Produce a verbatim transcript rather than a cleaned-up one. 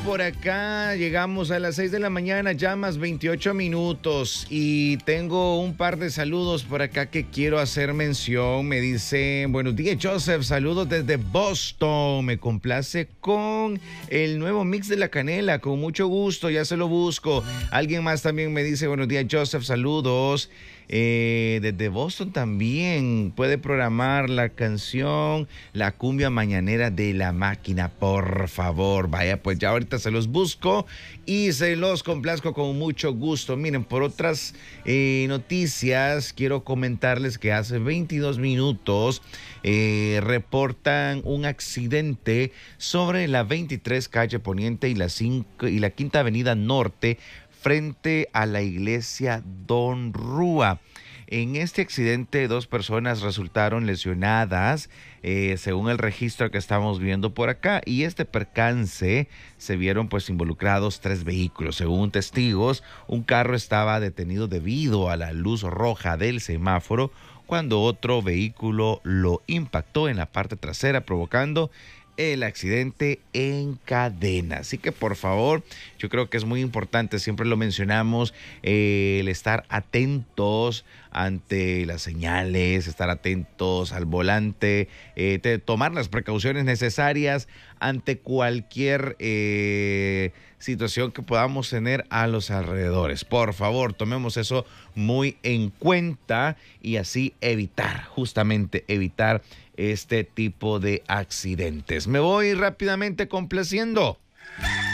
por acá. Llegamos a las seis de la mañana, ya más veintiocho minutos. Y tengo un par de saludos por acá que quiero hacer mención. Me dicen, buenos días, Joseph. Saludos desde Boston. Me complace con el nuevo mix de La Canela. Con mucho gusto, ya se lo busco. Alguien más también me dice, buenos días, Joseph. Saludos. Eh, desde Boston también puede programar la canción La Cumbia Mañanera de La Máquina, por favor. Vaya, pues ya ahorita se los busco y se los complazco con mucho gusto. Miren, por otras eh, noticias, quiero comentarles que hace veintidós minutos eh, reportan un accidente sobre la veintitrés calle Poniente y la, cinco, y la Quinta Avenida Norte, frente a la iglesia Don Rúa. En este accidente, dos personas resultaron lesionadas, eh, según el registro que estamos viendo por acá. Y este percance se vieron pues involucrados tres vehículos. Según testigos, un carro estaba detenido debido a la luz roja del semáforo cuando otro vehículo lo impactó en la parte trasera, provocando el accidente en cadena. Así que por favor, yo creo que es muy importante, siempre lo mencionamos, eh, el estar atentos ante las señales, estar atentos al volante, eh, de tomar las precauciones necesarias ante cualquier eh, situación que podamos tener a los alrededores. Por favor, tomemos eso muy en cuenta y así evitar, justamente evitar este tipo de accidentes. Me voy rápidamente complaciendo